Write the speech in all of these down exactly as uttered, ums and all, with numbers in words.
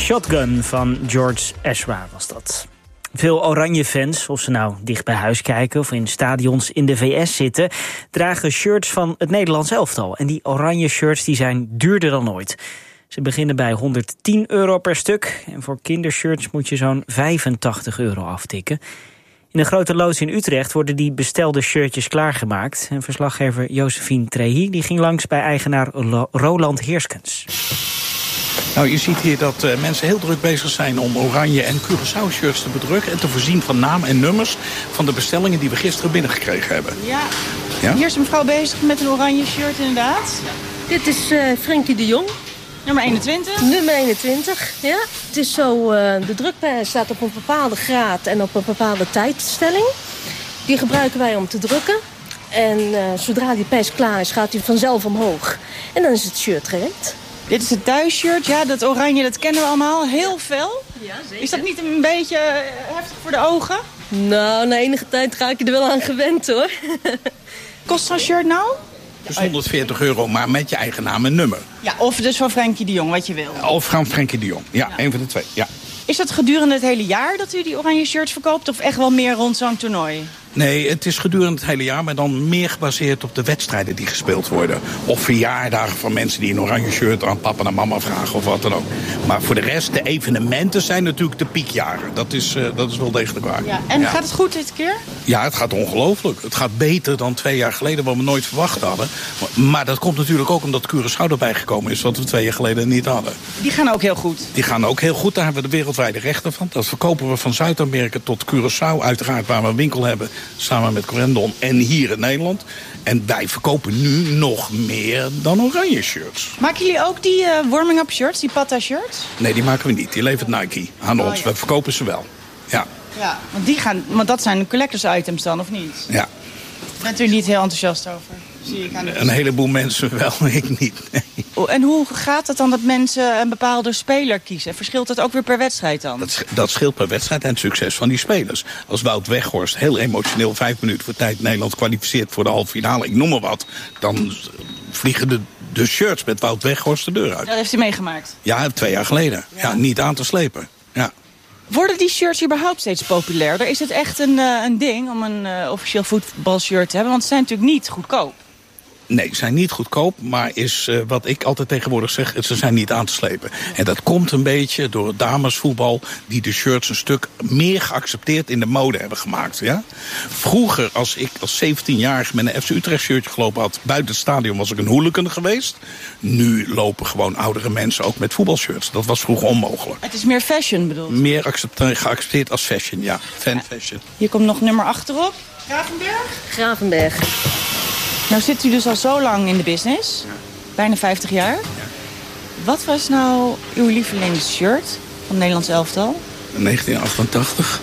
Shotgun van George Ezra was dat. Veel Oranje-fans, of ze nou dicht bij huis kijken of in stadions in de V S zitten, dragen shirts van het Nederlands elftal. En die oranje shirts die zijn duurder dan ooit. Ze beginnen bij honderdtien euro per stuk. En voor kindershirts moet je zo'n vijfentachtig euro aftikken. In de grote loods in Utrecht worden die bestelde shirtjes klaargemaakt. En verslaggever Josephine Trehi die ging langs bij eigenaar Roland Heerskens. Nou, je ziet hier dat uh, mensen heel druk bezig zijn om oranje en Curaçao-shirts te bedrukken en te voorzien van naam en nummers van de bestellingen die we gisteren binnengekregen hebben. Ja, ja? Hier is een mevrouw bezig met een oranje shirt inderdaad. Dit is uh, Frenkie de Jong. Nummer eenentwintig. Nummer eenentwintig, ja. Het is zo, uh, de drukpers staat op een bepaalde graad en op een bepaalde tijdstelling. Die gebruiken wij om te drukken. En uh, zodra die pers klaar is, gaat hij vanzelf omhoog. En dan is het shirt gereed. Dit is het thuisshirt. Ja, dat oranje, dat kennen we allemaal. Heel fel. Ja, zeker. Is dat niet een beetje heftig voor de ogen? Nou, na enige tijd raak je er wel aan gewend, hoor. Kost zo'n shirt nou? Dus honderdveertig euro, maar met je eigen naam en nummer. Ja, of dus van Frenkie de Jong, wat je wil. Of van Frenkie de Jong. Ja, ja. Een van de twee. Ja. Is dat gedurende het hele jaar dat u die oranje shirts verkoopt? Of echt wel meer rond zo'n toernooi? Nee, het is gedurende het hele jaar, maar dan meer gebaseerd op de wedstrijden die gespeeld worden. Of verjaardagen van mensen die een oranje shirt aan papa en mama vragen of wat dan ook. Maar voor de rest, de evenementen zijn natuurlijk de piekjaren. Dat is, uh, dat is wel degelijk waar. Ja. En ja. Gaat het goed dit keer? Ja, het gaat ongelooflijk. Het gaat beter dan twee jaar geleden, wat we nooit verwacht hadden. Maar dat komt natuurlijk ook omdat Curaçao erbij gekomen is, wat we twee jaar geleden niet hadden. Die gaan ook heel goed? Die gaan ook heel goed, daar hebben we de wereldwijde rechten van. Dat verkopen we van Zuid-Amerika tot Curaçao, uiteraard waar we een winkel hebben, samen met Corendon en hier in Nederland. En wij verkopen nu nog meer dan oranje shirts. Maken jullie ook die uh, warming-up shirts, die Patta shirts? Nee, die maken we niet. Die levert Nike aan oh, ons. Ja. We verkopen ze wel. Ja. Ja, want, die gaan, want dat zijn collectors items dan, of niet? Ja. Bent u niet heel enthousiast over? Zie ik aan de een heleboel mensen wel, ik niet. Nee. En hoe gaat het dan dat mensen een bepaalde speler kiezen? Verschilt dat ook weer per wedstrijd dan? Dat, dat scheelt per wedstrijd en het succes van die spelers. Als Wout Weghorst heel emotioneel vijf minuten voor tijd Nederland kwalificeert voor de halve finale, ik noem maar wat, dan vliegen de, de shirts met Wout Weghorst de deur uit. Dat heeft u meegemaakt? Ja, twee jaar geleden. Ja, ja niet aan te slepen. Ja. Worden die shirts überhaupt steeds populairder? Is het echt een, uh, een ding om een uh, officieel voetbalshirt te hebben? Want ze zijn natuurlijk niet goedkoop. Nee, ze zijn niet goedkoop, maar is uh, wat ik altijd tegenwoordig zeg, ze zijn niet aan te slepen. En dat komt een beetje door het damesvoetbal, die de shirts een stuk meer geaccepteerd in de mode hebben gemaakt. Ja? Vroeger, als ik als zeventienjarige met een F C Utrecht shirtje gelopen had, buiten het stadion was ik een hooligan geweest. Nu lopen gewoon oudere mensen ook met voetbalshirts. Dat was vroeger onmogelijk. Het is meer fashion bedoeld? Meer geaccepteerd als fashion, ja. Fan fashion. Hier komt nog nummer achterop. Gravenberg? Gravenberg. Nou zit u dus al zo lang in de business, ja. Bijna vijftig jaar. Ja. Wat was nou uw lievelingsshirt van het Nederlands elftal? negentien achtentachtig.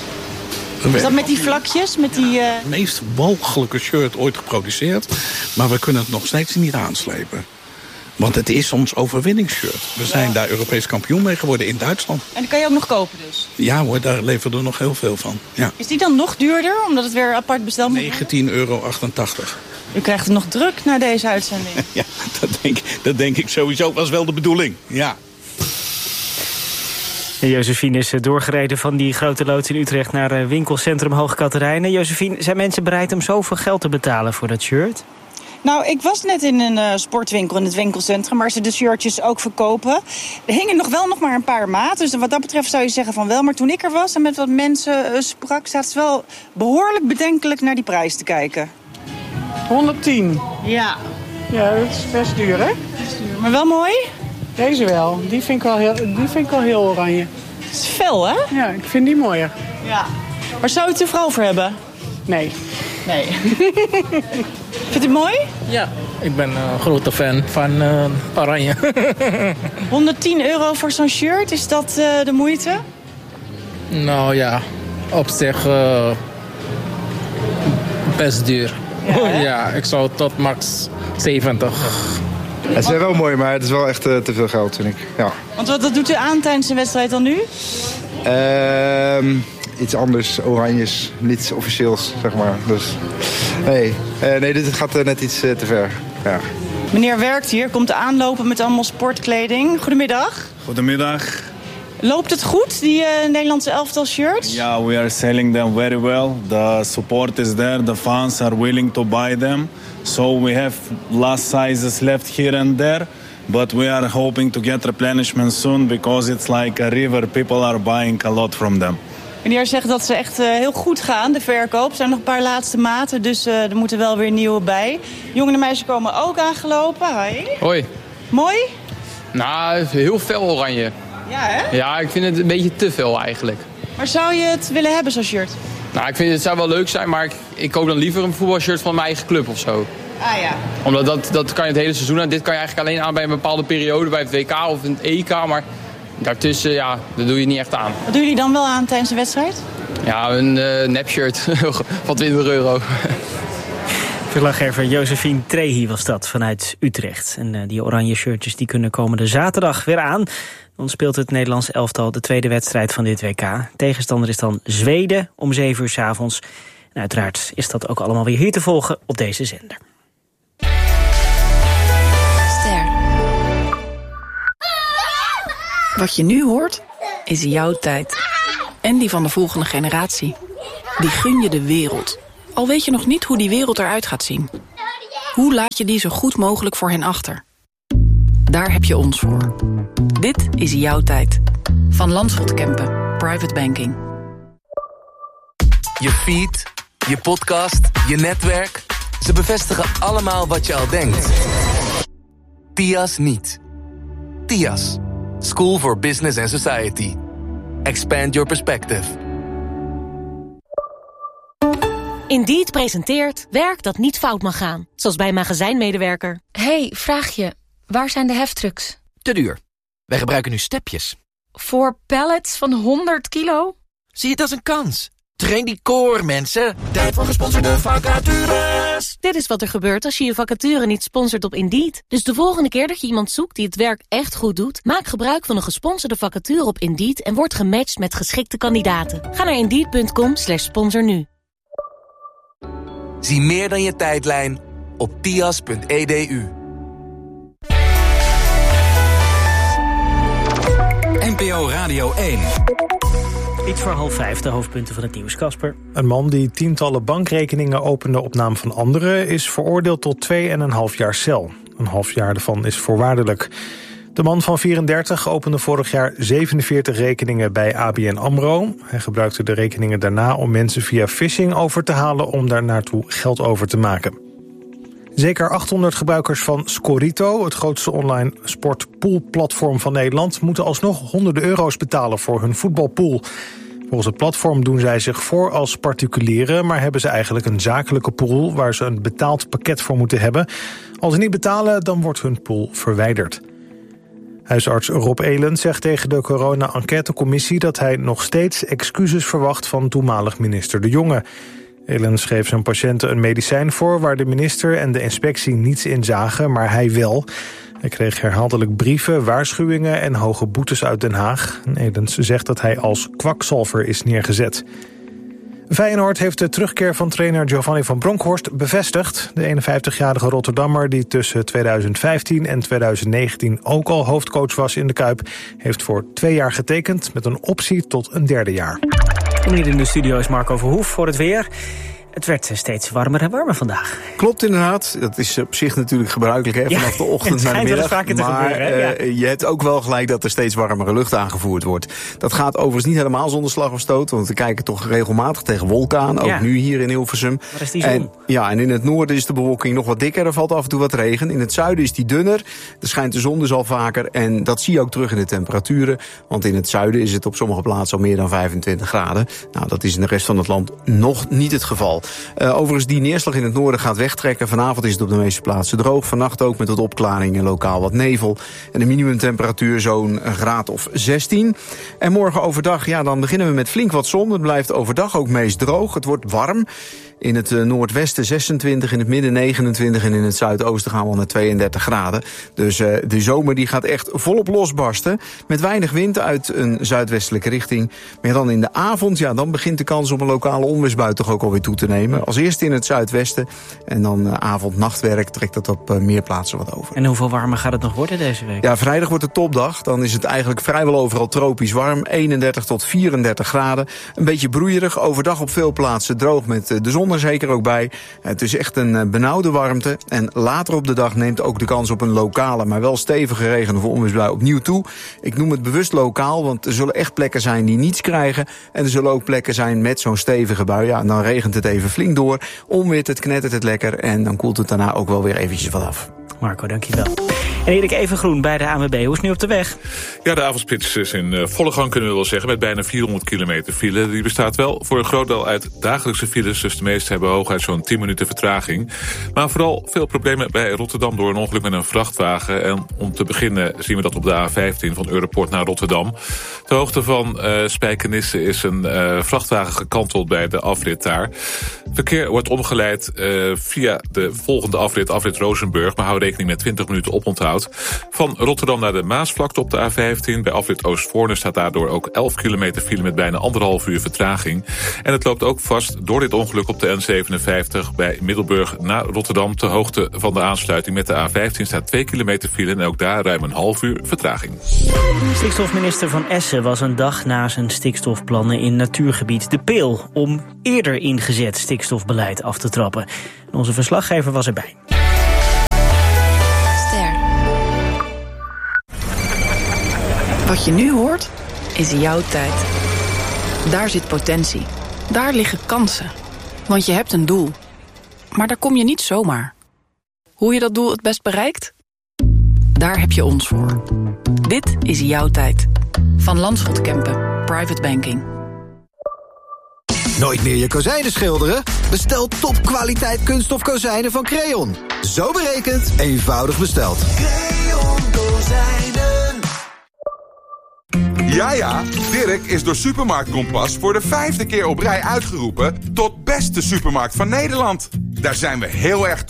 Is dat met die vlakjes? Met die, uh... Het meest walgelijke shirt ooit geproduceerd, maar we kunnen het nog steeds niet aanslepen. Want het is ons overwinningsshirt. We zijn ja. daar Europees kampioen mee geworden in Duitsland. En die kan je ook nog kopen dus? Ja hoor, daar leveren we er nog heel veel van. Ja. Is die dan nog duurder, omdat het weer apart besteld moet worden? negentien euro achtentachtig. U krijgt het nog druk na deze uitzending. Ja, dat denk, dat denk ik sowieso. Was wel de bedoeling, ja. Josephine is doorgereden van die grote loods in Utrecht naar winkelcentrum Hoog Catharijnen. Josephine, zijn mensen bereid om zoveel geld te betalen voor dat shirt? Nou, ik was net in een uh, sportwinkel in het winkelcentrum, waar ze de shirtjes ook verkopen. Er hingen nog wel nog maar een paar maat, dus wat dat betreft zou je zeggen van wel. Maar toen ik er was en met wat mensen uh, sprak, zaten ze wel behoorlijk bedenkelijk naar die prijs te kijken. honderdtien. Ja. Ja, dat is best duur, hè? Best duur, maar wel mooi? Deze wel. Die vind ik wel heel, die vind ik wel heel oranje. Het is fel, hè? Ja, ik vind die mooier. Ja. Waar zou je het er vooral voor hebben? Nee. Nee. Vindt u het mooi? Ja, ik ben een grote fan van uh, oranje. honderdtien euro voor zo'n shirt, is dat uh, de moeite? Nou ja, op zich uh, best duur. Ja, ja, ik zou tot max zeventig. Het is wel mooi, maar het is wel echt uh, te veel geld, vind ik. Ja. Want wat, wat doet u aan tijdens de wedstrijd dan nu? Uh, iets anders, oranjes, niets officieels, zeg maar. Dus nee, uh, nee dit gaat uh, net iets uh, te ver. Ja. Meneer werkt hier, komt aanlopen met allemaal sportkleding. Goedemiddag. Goedemiddag. Loopt het goed, die uh, Nederlandse elftal shirts? Yeah, we are selling them very well. The support is there. The fans are willing to buy them. So we have last sizes left here and there. But we are hoping to get replenishment soon because it's like a river. People are buying a lot from them. Meneer zegt dat ze echt uh, heel goed gaan, de verkoop. Er zijn nog een paar laatste maten, dus uh, er moeten wel weer nieuwe bij. Jongen en meisjes komen ook aangelopen. Hoi. Hoi. Mooi? Nou, heel fel oranje. Ja, hè? Ja, ik vind het een beetje te veel eigenlijk. Maar zou je het willen hebben, zo'n shirt? Nou, ik vind het zou wel leuk zijn, maar ik, ik koop dan liever een voetbalshirt van mijn eigen club of zo. Ah ja. Omdat dat, dat kan je het hele seizoen aan. Dit kan je eigenlijk alleen aan bij een bepaalde periode, bij het W K of een E K. Maar daartussen, ja, dat doe je niet echt aan. Wat doen jullie dan wel aan tijdens de wedstrijd? Ja, een uh, nepshirt van twintig euro. Verslaggever Josephine Trehi was dat vanuit Utrecht. En uh, die oranje shirtjes die kunnen komende zaterdag weer aan. Dan speelt het Nederlands elftal de tweede wedstrijd van dit W K. Tegenstander is dan Zweden om zeven uur 's avonds. En uiteraard is dat ook allemaal weer hier te volgen op deze zender. Ster. Wat je nu hoort, is jouw tijd. En die van de volgende generatie. Die gun je de wereld. Al weet je nog niet hoe die wereld eruit gaat zien. Hoe laat je die zo goed mogelijk voor hen achter? Daar heb je ons voor. Dit is jouw tijd. Van Landschot Kempen. Private Banking. Je feed, je podcast, je netwerk. Ze bevestigen allemaal wat je al denkt. T I A S niet. T I A S. School for Business and Society. Expand your perspective. Indeed presenteert werk dat niet fout mag gaan. Zoals bij een magazijnmedewerker. Hey, vraag je. Waar zijn de heftrucks? Te duur. Wij gebruiken nu stepjes. Voor pallets van honderd kilo? Zie het als een kans. Train die core, mensen. Tijd voor gesponsorde vacatures. Dit is wat er gebeurt als je je vacature niet sponsort op Indeed. Dus de volgende keer dat je iemand zoekt die het werk echt goed doet, maak gebruik van een gesponsorde vacature op Indeed en word gematcht met geschikte kandidaten. Ga naar indeed punt com slash sponsor nu. Zie meer dan je tijdlijn op tias punt e d u. N P O Radio één. Iets voor half vijf, de hoofdpunten van het nieuws, Casper. Een man die tientallen bankrekeningen opende op naam van anderen is veroordeeld tot twee en een half jaar cel. Een half jaar ervan is voorwaardelijk. De man van vierendertig opende vorig jaar zevenenveertig rekeningen bij A B N AMRO. Hij gebruikte de rekeningen daarna om mensen via phishing over te halen om daar naartoe geld over te maken. Zeker achthonderd gebruikers van Scorito, het grootste online sportpoolplatform van Nederland, moeten alsnog honderden euro's betalen voor hun voetbalpool. Volgens het platform doen zij zich voor als particulieren, maar hebben ze eigenlijk een zakelijke pool waar ze een betaald pakket voor moeten hebben. Als ze niet betalen, dan wordt hun pool verwijderd. Huisarts Rob Elens zegt tegen de corona-enquêtecommissie dat hij nog steeds excuses verwacht van toenmalig minister De Jonge. Elens schreef zijn patiënten een medicijn voor waar de minister en de inspectie niets in zagen, maar hij wel. Hij kreeg herhaaldelijk brieven, waarschuwingen en hoge boetes uit Den Haag. Elens zegt dat hij als kwakzalver is neergezet. Feyenoord heeft de terugkeer van trainer Giovanni van Bronckhorst bevestigd. De eenenvijftigjarige Rotterdammer, die tussen tweeduizend vijftien en tweeduizend negentien ook al hoofdcoach was in de Kuip, heeft voor twee jaar getekend met een optie tot een derde jaar. Hier in de studio is Marco Verhoef voor het weer. Het werd steeds warmer en warmer vandaag. Klopt inderdaad. Dat is op zich natuurlijk gebruikelijk, hè, vanaf ja, de ochtend naar de middag. Maar gebeuren, ja. uh, je hebt ook wel gelijk dat er steeds warmere lucht aangevoerd wordt. Dat gaat overigens niet helemaal zonder slag of stoot, want we kijken toch regelmatig tegen wolken aan. Ook ja. nu hier in Hilversum. Waar is die zon? En, ja, en in het noorden is de bewolking nog wat dikker. Er valt af en toe wat regen. In het zuiden is die dunner. Er schijnt de zon dus al vaker. En dat zie je ook terug in de temperaturen. Want in het zuiden is het op sommige plaatsen al meer dan vijfentwintig graden. Nou, dat is in de rest van het land nog niet het geval. Uh, overigens, die neerslag in het noorden gaat wegtrekken. Vanavond is het op de meeste plaatsen droog. Vannacht ook met wat opklaring en lokaal wat nevel. En de minimumtemperatuur zo'n graad of zestien. En morgen overdag, ja, dan beginnen we met flink wat zon. Het blijft overdag ook meest droog. Het wordt warm. In het uh, noordwesten zesentwintig, in het midden negenentwintig... en in het zuidoosten gaan we al naar tweeëndertig graden. Dus uh, de zomer die gaat echt volop losbarsten. Met weinig wind uit een zuidwestelijke richting. Maar dan in de avond, ja, dan begint de kans op een lokale onweersbui toch ook alweer toe te nemen. toenemen. Als eerste in het zuidwesten. En dan uh, avond-nachtwerk trekt dat op uh, meer plaatsen wat over. En hoeveel warmer gaat het nog worden deze week? Ja, vrijdag wordt de topdag. Dan is het eigenlijk vrijwel overal tropisch warm. eenendertig tot vierendertig graden. Een beetje broeierig. Overdag op veel plaatsen droog met de zon er zeker ook bij. Het is echt een benauwde warmte. En later op de dag neemt ook de kans op een lokale, maar wel stevige regen- of onweersbui opnieuw toe. Ik noem het bewust lokaal, want er zullen echt plekken zijn die niets krijgen. En er zullen ook plekken zijn met zo'n stevige bui. Ja, en dan regent het even flink door. Onweert het, knettert het lekker. En dan koelt het daarna ook wel weer eventjes wat af. Marco, dankjewel. En Erik Evengroen bij de A N W B. Hoe is het nu op de weg? Ja, de avondspits is in uh, volle gang, kunnen we wel zeggen, met bijna vierhonderd kilometer file. Die bestaat wel voor een groot deel uit dagelijkse files, dus de meeste hebben hooguit zo'n tien minuten vertraging. Maar vooral veel problemen bij Rotterdam door een ongeluk met een vrachtwagen. En om te beginnen zien we dat op de A vijftien van Europort naar Rotterdam. Ter hoogte van uh, Spijkenisse is een uh, vrachtwagen gekanteld bij de afrit daar. Verkeer wordt omgeleid uh, via de volgende afrit, afrit Rozenburg, maar hou rekening met twintig minuten oponthoud. Van Rotterdam naar de Maasvlakte op de A vijftien. Bij afrit Oostvoorne staat daardoor ook elf kilometer file met bijna anderhalf uur vertraging. En het loopt ook vast door dit ongeluk op de N zevenenvijftig bij Middelburg naar Rotterdam. Ter hoogte van de aansluiting met de A vijftien staat twee kilometer file en ook daar ruim een half uur vertraging. Stikstofminister Van Essen was een dag na zijn stikstofplannen in natuurgebied De Peel om eerder ingezet stikstofbeleid af te trappen. En onze verslaggever was erbij. Wat je nu hoort, is jouw tijd. Daar zit potentie. Daar liggen kansen. Want je hebt een doel. Maar daar kom je niet zomaar. Hoe je dat doel het best bereikt? Daar heb je ons voor. Dit is jouw tijd. Van Landschot Kempen. Private Banking. Nooit meer je kozijnen schilderen? Bestel topkwaliteit kunststof kozijnen van Creon. Zo berekend, eenvoudig besteld. Creon kozijnen. Ja, ja, Dirk is door Supermarkt Kompas voor de vijfde keer op rij uitgeroepen tot beste supermarkt van Nederland. Daar zijn we heel erg